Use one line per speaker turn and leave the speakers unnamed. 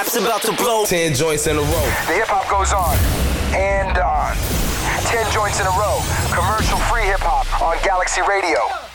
rap's about to blow.
10 joints in a row.
The hip-hop goes on and on. 10 joints in a row. Commercial-free hip-hop on Galaxy Radio.